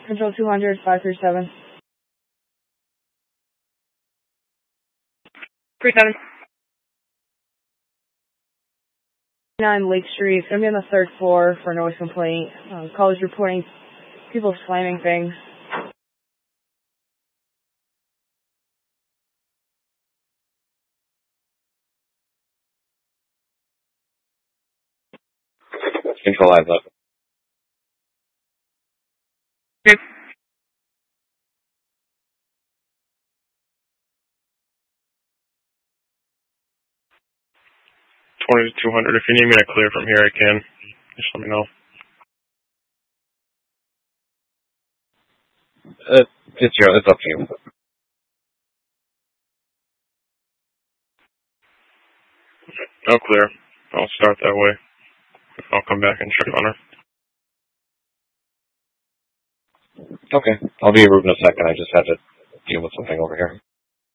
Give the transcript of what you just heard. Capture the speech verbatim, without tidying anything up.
Control two hundred, five three seven. three seven. nine Lake Street. I'm in the third floor for a noise complaint. Um, caller's reporting people slamming things. Control eyes up. Okay. twenty to two hundred. If you need me to clear from here, I can. Just let me know. Uh, it's your, it's up to you. I'll clear. I'll start that way. I'll come back and check on her. Okay. I'll be a room in a second. I just had to deal with something over here.